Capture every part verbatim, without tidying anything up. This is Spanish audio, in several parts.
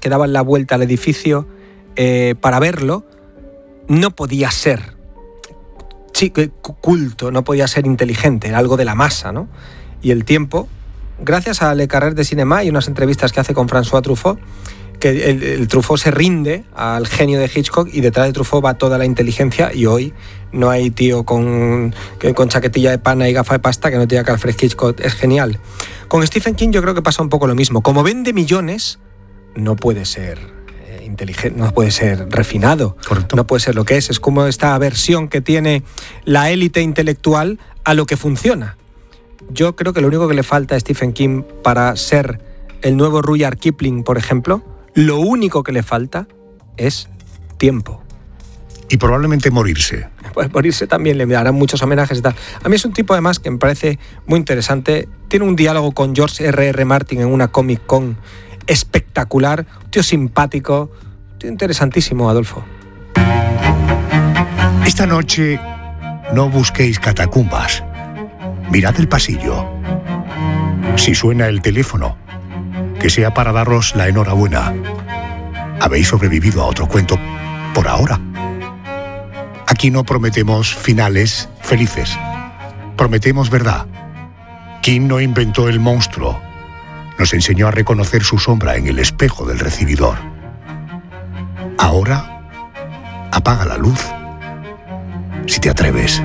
que daban la vuelta al edificio eh, para verlo, no podía ser culto, no podía ser inteligente, era algo de la masa, ¿no? Y el tiempo, gracias a Le Carré de Cinema y unas entrevistas que hace con François Truffaut, que el, el Truffaut se rinde al genio de Hitchcock y detrás de Truffaut va toda la inteligencia, y hoy no hay tío con, con chaquetilla de pana y gafa de pasta que no te diga que Alfred Hitchcock es genial. Con Stephen King yo creo que pasa un poco lo mismo. Como vende millones, no puede ser eh, inteligente, no puede ser refinado. Correcto. No puede ser lo que es. Es como esta aversión que tiene la élite intelectual a lo que funciona. Yo creo que lo único que le falta a Stephen King para ser el nuevo Rudyard Kipling, por ejemplo, lo único que le falta es tiempo. Y probablemente morirse. Pues morirse también, le darán muchos homenajes y tal. A mí es un tipo además que me parece muy interesante. Tiene un diálogo con George erre erre Martin en una Comic Con espectacular. Un tío simpático, un tío interesantísimo, Adolfo. Esta noche no busquéis catacumbas. Mirad el pasillo. Si suena el teléfono, que sea para daros la enhorabuena. Habéis sobrevivido a otro cuento por ahora. Aquí no prometemos finales felices. Prometemos verdad. King no inventó el monstruo. Nos enseñó a reconocer su sombra en el espejo del recibidor. Ahora, apaga la luz, si te atreves.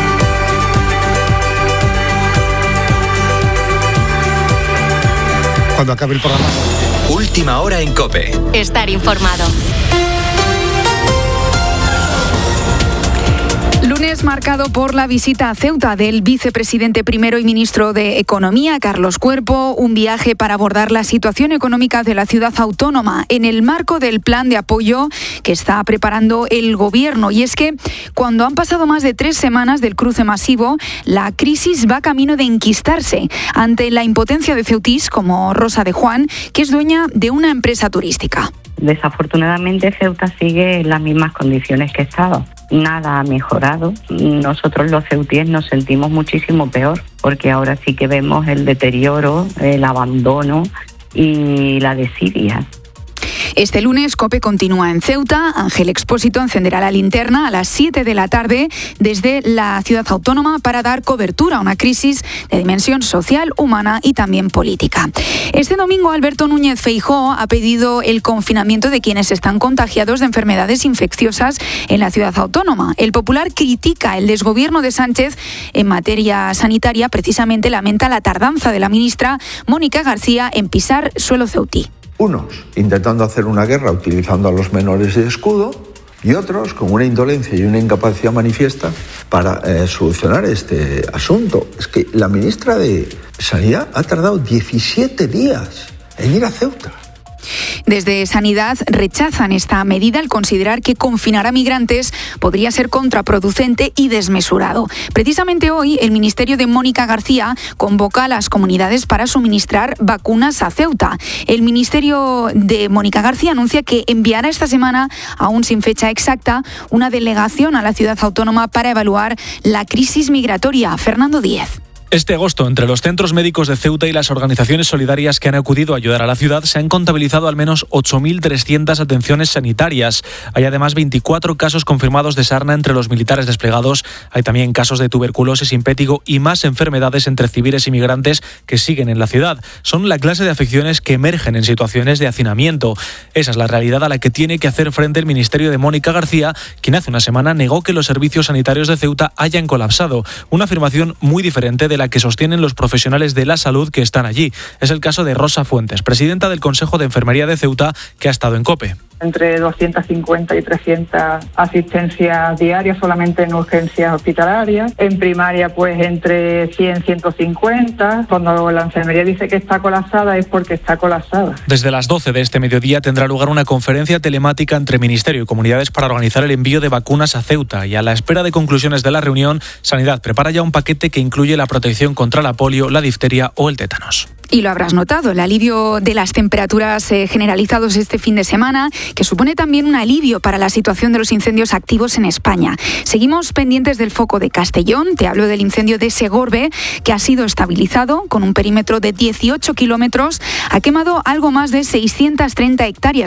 Cuando acabe el programa. Última hora en COPE. Estar informado. Lunes marcado por la visita a Ceuta del vicepresidente primero y ministro de Economía, Carlos Cuerpo, un viaje para abordar la situación económica de la ciudad autónoma en el marco del plan de apoyo que está preparando el gobierno. Y es que cuando han pasado más de tres semanas del cruce masivo, la crisis va camino de enquistarse ante la impotencia de ceutís como Rosa de Juan, que es dueña de una empresa turística. Desafortunadamente Ceuta sigue en las mismas condiciones que estaba. Nada ha mejorado. Nosotros los ceutíes nos sentimos muchísimo peor porque ahora sí que vemos el deterioro, el abandono y la desidia. Este lunes COPE continúa en Ceuta. Ángel Expósito encenderá la linterna a las siete de la tarde desde la ciudad autónoma para dar cobertura a una crisis de dimensión social, humana y también política. Este domingo Alberto Núñez Feijóo ha pedido el confinamiento de quienes están contagiados de enfermedades infecciosas en la ciudad autónoma. El Popular critica el desgobierno de Sánchez en materia sanitaria. Precisamente lamenta la tardanza de la ministra Mónica García en pisar suelo ceutí. Unos intentando hacer una guerra utilizando a los menores de escudo y otros con una indolencia y una incapacidad manifiesta para eh, solucionar este asunto. Es que la ministra de Sanidad ha tardado diecisiete días en ir a Ceuta. Desde Sanidad rechazan esta medida al considerar que confinar a migrantes podría ser contraproducente y desmesurado. Precisamente hoy el Ministerio de Mónica García convoca a las comunidades para suministrar vacunas a Ceuta. El Ministerio de Mónica García anuncia que enviará esta semana, aún sin fecha exacta, una delegación a la ciudad autónoma para evaluar la crisis migratoria. Fernando Díez. Este agosto, entre los centros médicos de Ceuta y las organizaciones solidarias que han acudido a ayudar a la ciudad, se han contabilizado al menos ocho mil trescientas atenciones sanitarias. Hay además veinticuatro casos confirmados de sarna entre los militares desplegados. Hay también casos de tuberculosis, impétigo y más enfermedades entre civiles y migrantes que siguen en la ciudad. Son la clase de afecciones que emergen en situaciones de hacinamiento. Esa es la realidad a la que tiene que hacer frente el Ministerio de Mónica García, quien hace una semana negó que los servicios sanitarios de Ceuta hayan colapsado. Una afirmación muy diferente de la que sostienen los profesionales de la salud que están allí. Es el caso de Rosa Fuentes, presidenta del Consejo de Enfermería de Ceuta, que ha estado en COPE. Entre doscientas cincuenta y trescientas asistencias diarias solamente en urgencias hospitalarias. En primaria, pues entre cien, ciento cincuenta. Cuando la enfermería dice que está colapsada es porque está colapsada. Desde las doce de este mediodía tendrá lugar una conferencia telemática entre Ministerio y comunidades para organizar el envío de vacunas a Ceuta. Y a la espera de conclusiones de la reunión, Sanidad prepara ya un paquete que incluye la protección contra la polio, la difteria o el tétanos. Y lo habrás notado, el alivio de las temperaturas eh, generalizados este fin de semana, que supone también un alivio para la situación de los incendios activos en España. Seguimos pendientes del foco de Castellón. Te hablo del incendio de Segorbe, que ha sido estabilizado con un perímetro de dieciocho kilómetros. Ha quemado algo más de seiscientas treinta hectáreas.